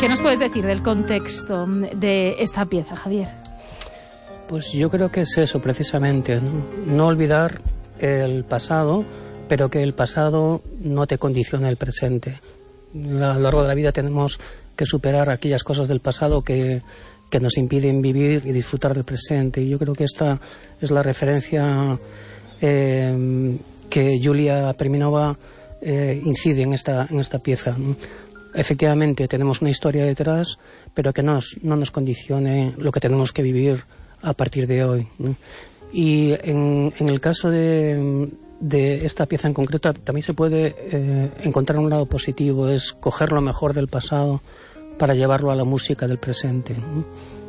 ¿Qué nos puedes decir del contexto de esta pieza, Javier? Pues yo creo que es eso precisamente, no olvidar el pasado, pero que el pasado no te condicione el presente. A lo largo de la vida tenemos que superar aquellas cosas del pasado que nos impiden vivir y disfrutar del presente. Y yo creo que esta es la referencia que Julia Perminova incide en esta pieza. Efectivamente tenemos una historia detrás, pero que no nos condicione lo que tenemos que vivir a partir de hoy, ¿no? Y en el caso de esta pieza en concreto también se puede encontrar un lado positivo, es coger lo mejor del pasado para llevarlo a la música del presente, ¿no?